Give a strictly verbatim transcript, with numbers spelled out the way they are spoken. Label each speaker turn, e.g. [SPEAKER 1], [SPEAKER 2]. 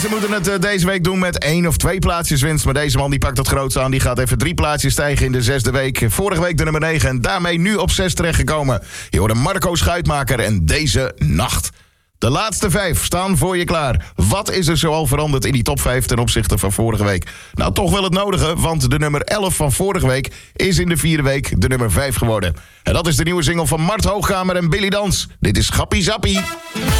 [SPEAKER 1] mensen moeten het uh, deze week doen met één of twee plaatsjes winst. Maar deze man die pakt het grootste aan. Die gaat even drie plaatsjes stijgen in de zesde week. Vorige week de nummer negen en daarmee nu op zes terechtgekomen. Je hoorde Marco Schuitmaker en Deze Nacht. De laatste vijf staan voor je klaar. Wat is er zoal veranderd in die top vijf ten opzichte van vorige week? Nou, toch wel het nodige, want de nummer elf van vorige week is in de vierde week de nummer vijf geworden. En dat is de nieuwe single van Mart Hoogkamer en Billy Dans. Dit is Gappie Zappie.